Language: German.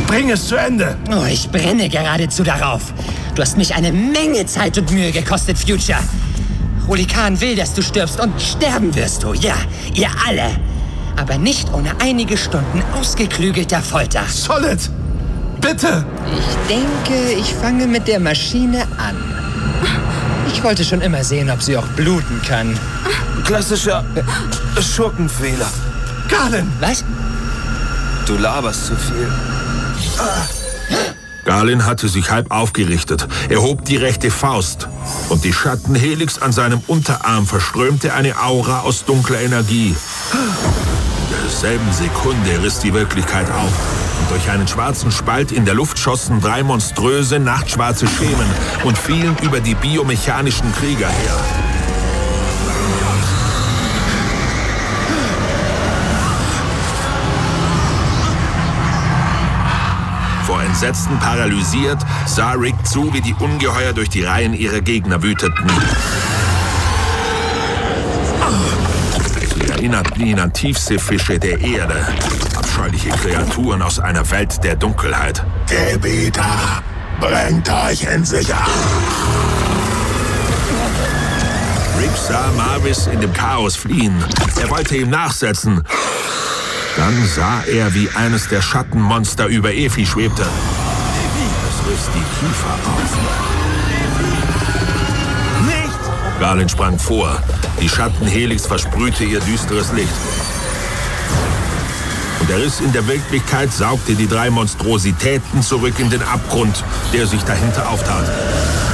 Bring es zu Ende. Oh, ich brenne geradezu darauf. Du hast mich eine Menge Zeit und Mühe gekostet, Future. Rolikan will, dass du stirbst und sterben wirst du. Ja, ihr alle. Aber nicht ohne einige Stunden ausgeklügelter Folter. Solid! Bitte! Ich denke, ich fange mit der Maschine an. Ich wollte schon immer sehen, ob sie auch bluten kann. Klassischer Schurkenfehler. Galen! Was? Du laberst zu viel. Galen hatte sich halb aufgerichtet. Er hob die rechte Faust. Und die Schattenhelix an seinem Unterarm verströmte eine Aura aus dunkler Energie. In derselben Sekunde riss die Wirklichkeit auf. Und durch einen schwarzen Spalt in der Luft schossen 3 monströse, nachtschwarze Schemen und fielen über die biomechanischen Krieger her. Vor Entsetzen paralysiert, sah Rick zu, wie die Ungeheuer durch die Reihen ihrer Gegner wüteten. Sie erinnerten ihn an Tiefseefische der Erde, abscheuliche Kreaturen aus einer Welt der Dunkelheit. Gebieter, bringt euch in Sicherheit. Rick sah Marvis in dem Chaos fliehen. Er wollte ihm nachsetzen. Dann sah er, wie eines der Schattenmonster über Efi schwebte. Es riss die Kiefer auf. Nicht! Galen sprang vor. Die Schattenhelix versprühte ihr düsteres Licht. Und der Riss in der Wirklichkeit saugte die 3 Monstrositäten zurück in den Abgrund, der sich dahinter auftat.